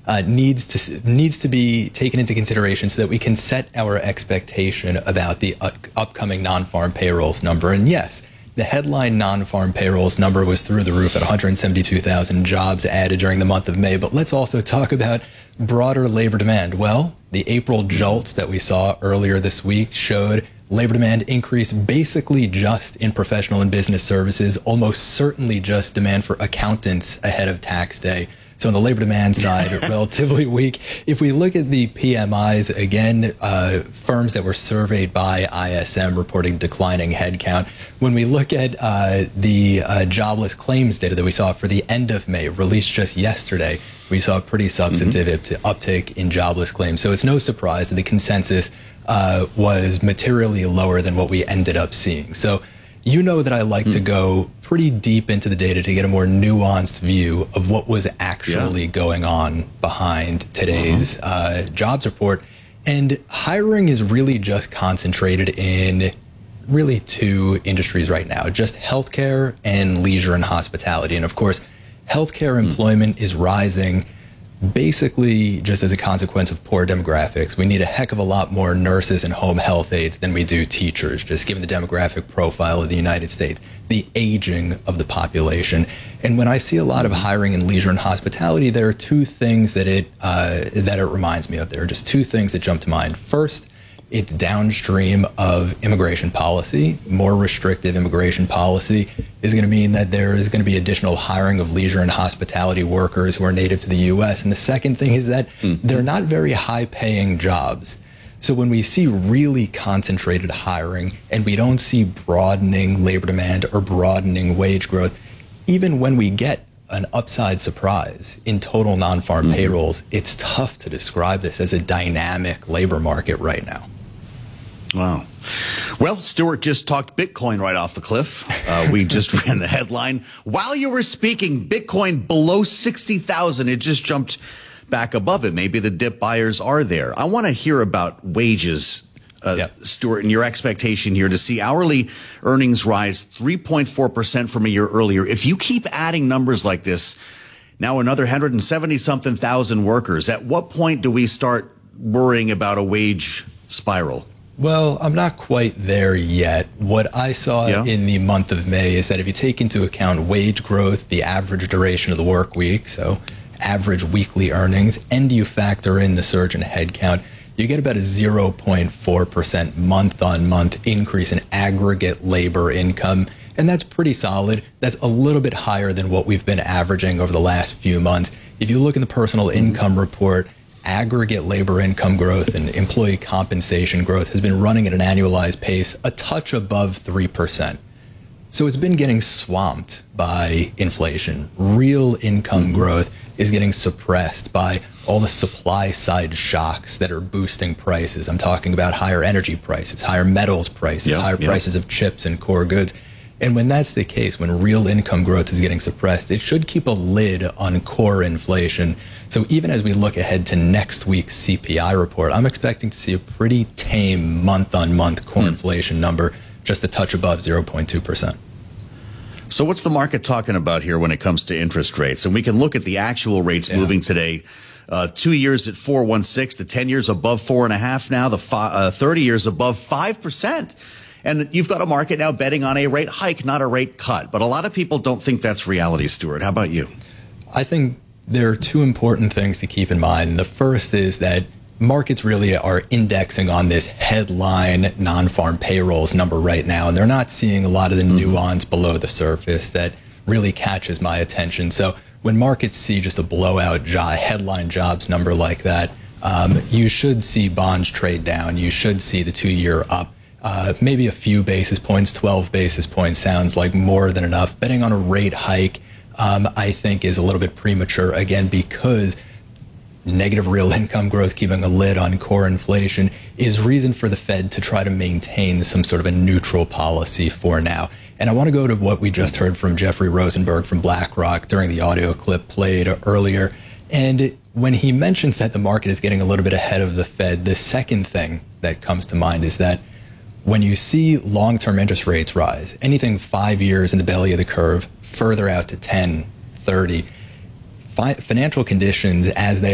needs to be taken into consideration so that we can set our expectation about the upcoming non-farm payrolls number. And yes, the headline non-farm payrolls number was through the roof at 172,000 jobs added during the month of May. But let's also talk about broader labor demand. Well, the April jolts that we saw earlier this week showed labor demand increase basically just in professional and business services, almost certainly just demand for accountants ahead of tax day. So on the labor demand side, relatively weak. If we look at the PMIs, again, firms that were surveyed by ISM reporting declining headcount. When we look at the jobless claims data that we saw for the end of May, released just yesterday, we saw a pretty substantive uptick in jobless claims. So it's no surprise that the consensus was materially lower than what we ended up seeing. So you know that I like to go pretty deep into the data to get a more nuanced view of what was actually going on behind today's jobs report. And hiring is really just concentrated in really two industries right now, just healthcare and leisure and hospitality. And of course, healthcare employment is rising basically just as a consequence of poor demographics. We need a heck of a lot more nurses and home health aides than we do teachers, just given the demographic profile of the United States, the aging of the population. And when I see a lot of hiring in leisure and hospitality, there are two things that it reminds me of. There are just two things that jump to mind. First, it's downstream of immigration policy. More restrictive immigration policy is going to mean that there is going to be additional hiring of leisure and hospitality workers who are native to the U.S. And the second thing is that they're not very high-paying jobs. So when we see really concentrated hiring and we don't see broadening labor demand or broadening wage growth, even when we get an upside surprise in total non-farm payrolls, it's tough to describe this as a dynamic labor market right now. Wow. Well, Stuart just talked Bitcoin right off the cliff. We just ran the headline. While you were speaking, Bitcoin below 60,000. It just jumped back above it. Maybe the dip buyers are there. I want to hear about wages, Stuart, and your expectation here to see hourly earnings rise 3.4% from a year earlier. If you keep adding numbers like this, now another 170-something thousand workers, at what point do we start worrying about a wage spiral? Well, I'm not quite there yet. What I saw in the month of May is that if you take into account wage growth, the average duration of the work week, so average weekly earnings, and you factor in the surge in headcount, you get about a 0.4% month-on-month increase in aggregate labor income. And that's pretty solid. That's a little bit higher than what we've been averaging over the last few months. If you look in the personal income report, aggregate labor income growth and employee compensation growth has been running at an annualized pace a touch above 3%. So it's been getting swamped by inflation. Real income growth is getting suppressed by all the supply side shocks that are boosting prices. I'm talking about higher energy prices, higher metals prices, higher prices of chips and core goods. And when that's the case, when real income growth is getting suppressed, it should keep a lid on core inflation. So even as we look ahead to next week's CPI report, I'm expecting to see a pretty tame month-on-month core inflation number, just a touch above 0.2%. So what's the market talking about here when it comes to interest rates? And we can look at the actual rates moving today. 2 years at 4.16, the 10 years above 4.5 now, the 30 years above 5%. And you've got a market now betting on a rate hike, not a rate cut. But a lot of people don't think that's reality, Stuart. How about you? I think there are two important things to keep in mind. The first is that markets really are indexing on this headline non-farm payrolls number right now, and they're not seeing a lot of the nuance below the surface that really catches my attention. So when markets see just a blowout headline jobs number like that, you should see bonds trade down. You should see the 2-year up. Maybe a few basis points, 12 basis points sounds like more than enough. Betting on a rate hike, I think, is a little bit premature, again, because negative real income growth, keeping a lid on core inflation, is reason for the Fed to try to maintain some sort of a neutral policy for now. And I want to go to what we just heard from Jeffrey Rosenberg from BlackRock during the audio clip played earlier. And when he mentions that the market is getting a little bit ahead of the Fed, the second thing that comes to mind is that when you see long-term interest rates rise, anything 5 years in the belly of the curve, further out to 10, 30, financial conditions as they